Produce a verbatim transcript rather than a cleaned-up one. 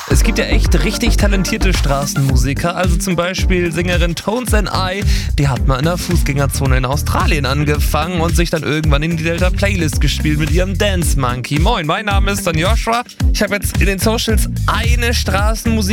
Es gibt ja echt richtig talentierte Straßenmusiker, also zum Beispiel Sängerin Tones and I, die hat mal in der Fußgängerzone in Australien angefangen und sich dann irgendwann in die Delta Playlist gespielt mit ihrem Dance Monkey. Moin, mein Name ist dann Joshua. Ich habe jetzt in den Socials eine Straßenmusik